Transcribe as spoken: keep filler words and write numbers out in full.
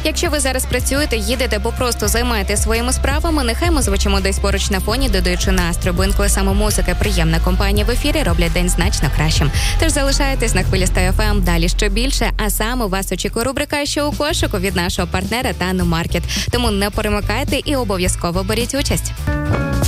Якщо ви зараз працюєте, їдете або просто займаєтесь своїми справами, нехай ми звучимо десь поруч на фоні, додаючи настрою, бо інколи саме музика і приємна компанія в ефірі роблять день значно кращим. Тож залишайтесь на хвилі Сто Еф Ем, далі ще більше, а саме вас очікує рубрика «Що у кошику» від нашого партнера Тану Маркет. Тому не перемикайте і обов'язково беріть участь.